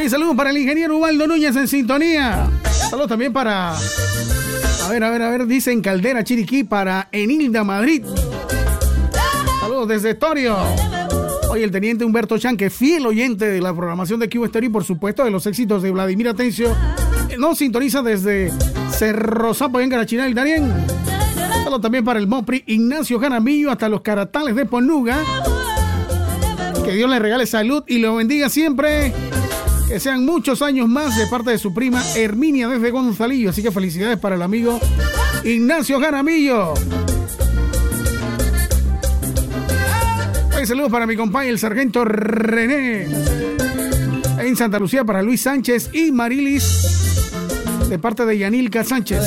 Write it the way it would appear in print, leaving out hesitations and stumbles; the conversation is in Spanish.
Oye, saludos para el ingeniero Ubaldo Núñez en sintonía. Saludos también para... A ver, dicen Caldera, Chiriquí, para Enilda, Madrid. Saludos desde Torio. Oye, el teniente Humberto Chanque, fiel oyente de la programación de Cuba Estéreo y por supuesto de los éxitos de Vladimir Atencio, nos sintoniza desde Cerro Zapo en Carachinal, Darien. Saludos también para el Mopri Ignacio Jaramillo hasta los Caratales de Ponuga. Que Dios le regale salud y lo bendiga siempre. Que sean muchos años más de parte de su prima Herminia desde Gonzalillo. Así que felicidades para el amigo Ignacio Jaramillo. Hay saludos para mi compadre el sargento René en Santa Lucía, para Luis Sánchez y Marilis de parte de Yanilka Sánchez.